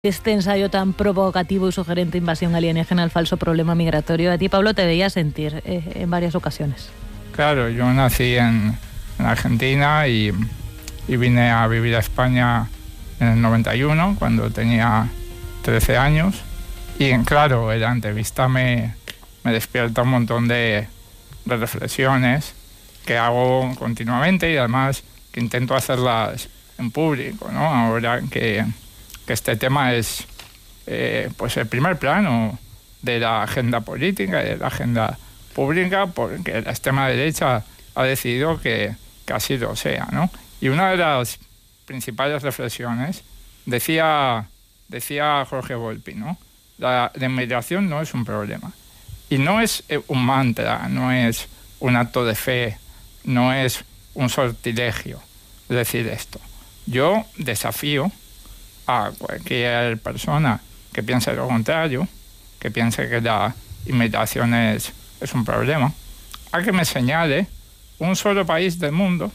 este ensayo tan provocativo y sugerente, Invasión alienígena, el falso problema migratorio. A ti, Pablo, te veía sentir en varias ocasiones. Claro, yo nací en Argentina y vine a vivir a España en el 91, cuando tenía 13 años. Y claro, la entrevista me despierta un montón de reflexiones que hago continuamente y además que intento hacerlas en público, ¿no? Ahora que este tema es pues el primer plano de la agenda política y de la agenda pública, porque la extrema derecha ha decidido que así lo sea, ¿no? Y una de las principales reflexiones decía Jorge Volpi, ¿no? La inmigración no es un problema. Y no es un mantra, no es un acto de fe, no es un sortilegio decir esto. Yo desafío a cualquier persona que piense lo contrario, que piense que la inmigración es un problema, a que me señale un solo país del mundo,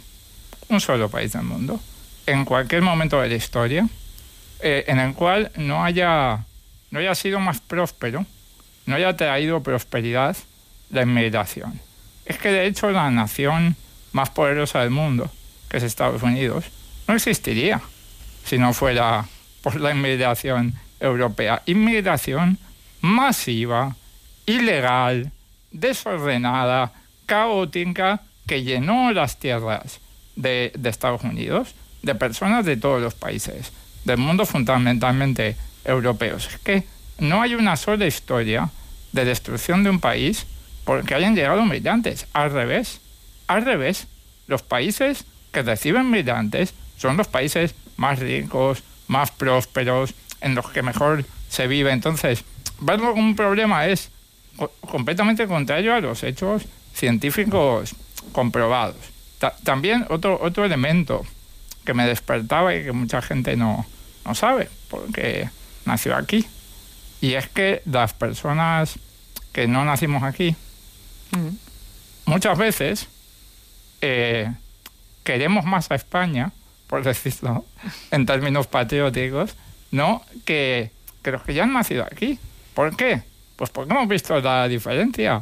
en cualquier momento de la historia, en el cual no haya sido más próspero, no haya traído prosperidad la inmigración. Es que de hecho la nación más poderosa del mundo, que es Estados Unidos, no existiría si no fuera por la inmigración europea. Inmigración masiva, ilegal, desordenada, caótica, que llenó las tierras de Estados Unidos de personas de todos los países del mundo, fundamentalmente europeos. Es que no hay una sola historia de destrucción de un país porque hayan llegado migrantes. Al revés. Los países que reciben migrantes son los países más ricos, más prósperos, en los que mejor se vive. Entonces, verlo como un problema es completamente contrario a los hechos científicos comprobados. También otro elemento que me despertaba y que mucha gente no sabe, porque nació aquí, y es que las personas que no nacimos aquí, muchas veces queremos más a España, por decirlo en términos patrióticos, ¿no? que los que ya han nacido aquí. ¿Por qué? Pues porque hemos visto la diferencia.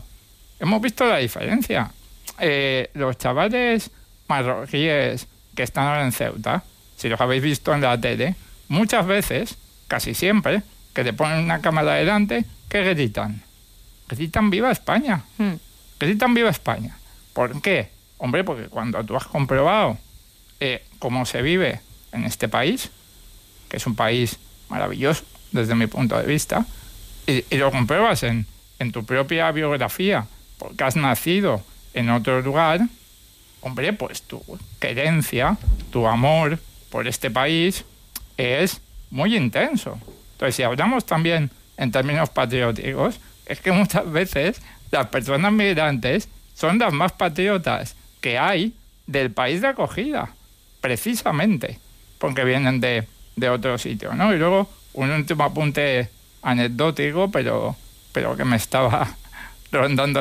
Los chavales marroquíes que están ahora en Ceuta, si los habéis visto en la tele, muchas veces, casi siempre, que te ponen una cámara delante, ¿qué gritan? Gritan ¡Viva España! Gritan ¡Viva España! ¿Por qué? Hombre, porque cuando tú has comprobado cómo se vive en este país, que es un país maravilloso desde mi punto de vista, y lo compruebas en tu propia biografía, porque has nacido en otro lugar, hombre, pues tu querencia, tu amor por este país es muy intenso. Entonces, si hablamos también en términos patrióticos, es que muchas veces las personas migrantes son las más patriotas que hay del país de acogida, precisamente, porque vienen de otro sitio, ¿no? Y luego, un último apunte anecdótico, pero que me estaba rondando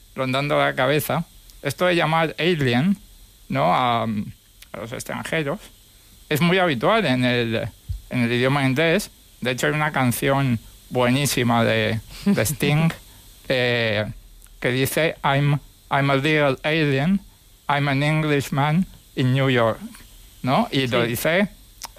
la cabeza. Esto de llamar alien, ¿no? a los extranjeros es muy habitual en el idioma inglés. De hecho, hay una canción buenísima de Sting que dice I'm a little alien, I'm an Englishman in New York, ¿no? Y lo dice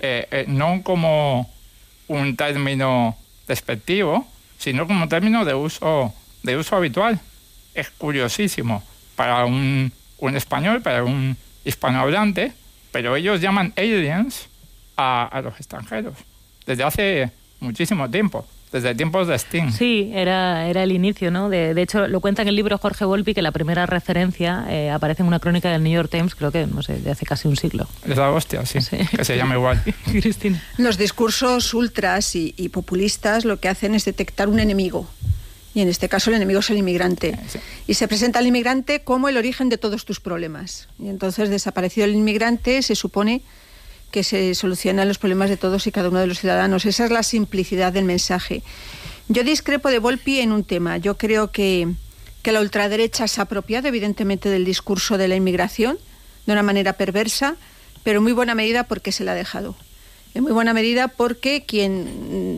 no como un término despectivo, sino como término de uso habitual. Es curiosísimo para un español, para un hispanohablante, pero ellos llaman aliens a los extranjeros desde hace muchísimo tiempo, desde tiempos de Sting. Sí, era el inicio, ¿no? De hecho, lo cuenta en el libro Jorge Volpi, que la primera referencia aparece en una crónica del New York Times, creo que, no sé, de hace casi un siglo. Es la hostia, sí. Que se llama igual. Cristina. Los discursos ultras y populistas lo que hacen es detectar un enemigo. Y en este caso el enemigo es el inmigrante. Sí. Y se presenta al inmigrante como el origen de todos tus problemas. Y entonces, desaparecido el inmigrante, se supone que se solucionan los problemas de todos y cada uno de los ciudadanos. Esa es la simplicidad del mensaje. Yo discrepo de Volpi en un tema. Yo creo que la ultraderecha se ha apropiado evidentemente del discurso de la inmigración de una manera perversa, pero en muy buena medida porque se la ha dejado. En muy buena medida porque quien